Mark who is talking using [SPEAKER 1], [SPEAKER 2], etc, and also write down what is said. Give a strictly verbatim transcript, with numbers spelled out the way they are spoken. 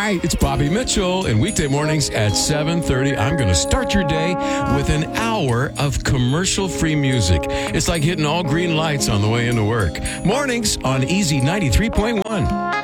[SPEAKER 1] Hi, it's Bobby Mitchell, and weekday mornings at seven thirty, I'm going to start your day with an hour of commercial-free music. It's like hitting all green lights on the way into work. Mornings on Easy ninety-three point one.